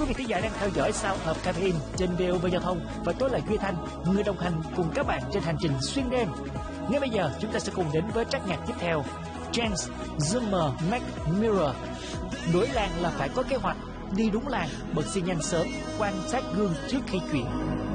Quý vị khán giả đang theo dõi Sound of Cabin trên VOV Giao thông và tôi là Duy Thanh, người đồng hành cùng các bạn trên hành trình xuyên đêm. Ngay bây giờ chúng ta sẽ cùng đến với track nhạc tiếp theo, James Zoomer Mac Mirror. Đổi làng là phải có kế hoạch, đi đúng làng, bật xi nhanh sớm, quan sát gương trước khi chuyển.